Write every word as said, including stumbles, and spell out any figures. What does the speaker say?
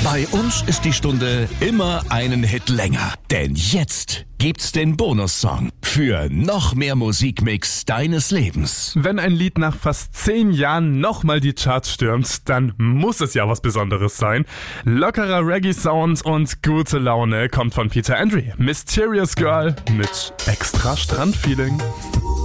Bei uns ist die Stunde immer einen Hit länger. Denn jetzt gibt's den Bonussong für noch mehr Musikmix deines Lebens. Wenn ein Lied nach fast zehn Jahren nochmal die Charts stürmt, dann muss es ja was Besonderes sein. Lockerer Reggae-Sound und gute Laune kommt von Peter Andre. Mysterious Girl mit extra Strandfeeling.